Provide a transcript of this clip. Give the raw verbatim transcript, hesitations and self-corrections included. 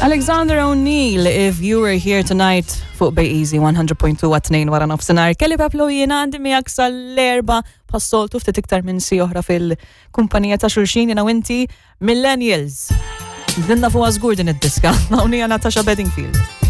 Alexander O'Neill, if you were here tonight fuq Bay Easy one hundred point two at tnejn wara nofsinhar, kelli Pablo jiena għandi miegħek sal-erba' pas-soltu ftit iktar minn si oħra fil-kumpanija ta' xulxin jiena u inti Millennials. Dinna fuqha żgur din id-diska, hawnhija Natasha Bedingfield.